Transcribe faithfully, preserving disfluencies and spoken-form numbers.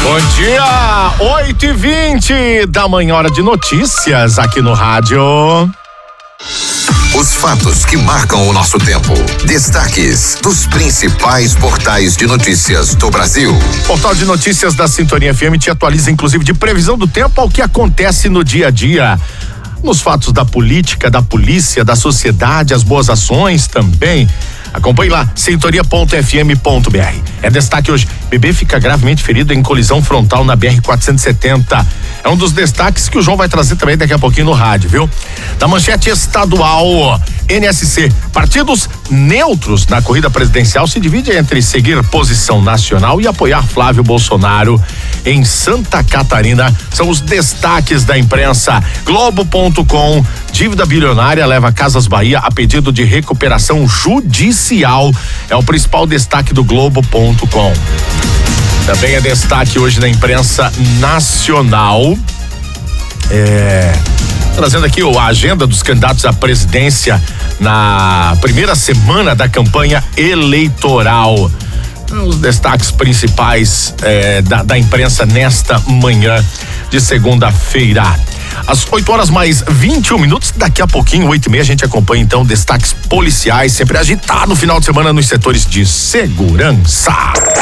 Bom dia, oito e vinte da manhã, hora de notícias aqui no rádio. Os fatos que marcam o nosso tempo. Destaques dos principais portais de notícias do Brasil. Portal de notícias da Sintonia F M te atualiza inclusive de previsão do tempo ao que acontece no dia a dia. Nos fatos da política, da polícia, da sociedade, as boas ações também. Acompanhe lá, sintonia ponto f m ponto b r. É destaque hoje, bebê fica gravemente ferido em colisão frontal na B R quatrocentos e setenta. É um dos destaques que o João vai trazer também daqui a pouquinho no rádio, viu? Da manchete estadual, N S C, partidos neutros na corrida presidencial se divide entre seguir posição nacional e apoiar Flávio Bolsonaro em Santa Catarina. São os destaques da imprensa. Globo ponto com, dívida bilionária leva Casas Bahia a pedido de recuperação judicial. É o principal destaque do Globo ponto com. Também é destaque hoje na imprensa nacional. É, trazendo aqui a agenda dos candidatos à presidência na primeira semana da campanha eleitoral. Os destaques principais é, da, da imprensa nesta manhã de segunda-feira. Às oito horas mais vinte e um minutos, daqui a pouquinho, oito e meia, a gente acompanha então destaques policiais, sempre agitado no final de semana nos setores de segurança.